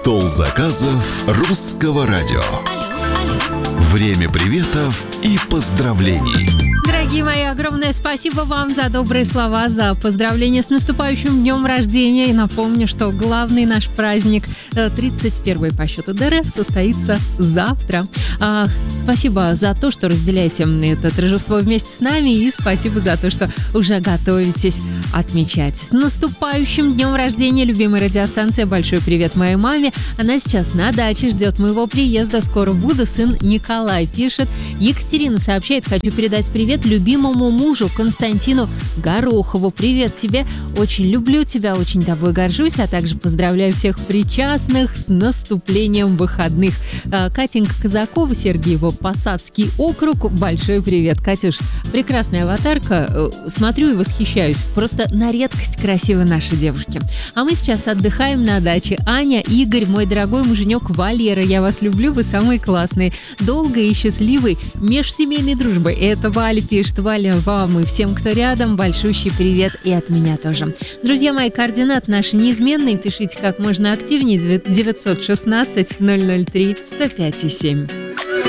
Стол заказов русского радио. Время приветов и поздравлений. Дорогие мои, огромное спасибо вам за добрые слова, за поздравления с наступающим днем рождения. И напомню, что главный наш праздник, 31-й по счету ДР, состоится завтра. Спасибо за то, что разделяете это торжество вместе с нами, и спасибо за то, что уже готовитесь отмечать. С наступающим днем рождения, любимая радиостанция. Большой привет моей маме. Она сейчас на даче, ждет моего приезда. Скоро буду. Сын Николай пишет. Екатерина сообщает: хочу передать привет любимому мужу Константину Горохову. Привет тебе. Очень люблю тебя, очень тобой горжусь, а также поздравляю всех причастных с наступлением выходных. Катенька Казакова, Сергеева, Посадский округ. Большой привет, Катюш. Прекрасная аватарка. Смотрю и восхищаюсь. Просто на редкость красивы наши девушки. А мы сейчас отдыхаем на даче. Аня, Игорь, мой дорогой муженек Валера. Я вас люблю, вы самые классные. Долгой и счастливой межсемейной дружбы. Это Валя пишет. Валя, вам и всем, кто рядом, большущий привет и от меня тоже. Друзья мои, координаты наши неизменные. Пишите как можно активнее. 916 003 105 7.